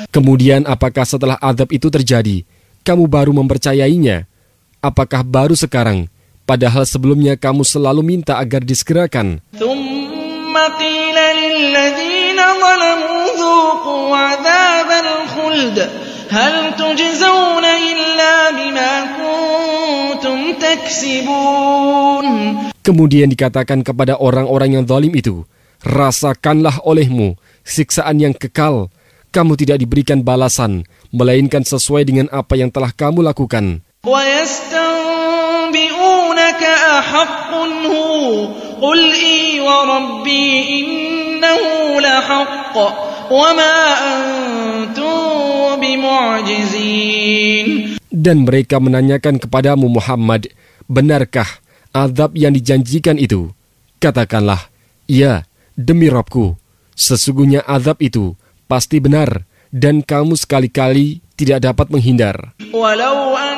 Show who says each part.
Speaker 1: Kemudian apakah setelah azab itu terjadi, kamu baru mempercayainya? Apakah baru sekarang, padahal sebelumnya kamu selalu minta agar disegerakan?
Speaker 2: ثم قيل للذين ظلموا ذوقوا عذاب الخلد هل تجزون إلا بما كنتم تكسبون.
Speaker 1: Kemudian dikatakan kepada orang-orang yang zalim itu, rasakanlah olehmu siksaan yang kekal. Kamu tidak diberikan balasan, melainkan sesuai dengan apa yang telah kamu lakukan.
Speaker 2: وَيَسْتَنْبِئُونَكَ أَحَقٌّ هُوَ قُلْ إِي وَرَبِّي إِنَّهُ لَحَقٌّ وَمَا أَنْتُمْ بِمُعْجِزِينَ. Dan
Speaker 1: mereka menanyakan kepadamu Muhammad, benarkah azab yang dijanjikan itu? Katakanlah, ya, demi Rabbku, sesungguhnya azab itu pasti benar, dan kamu sekali-kali tidak dapat menghindar.
Speaker 2: Walau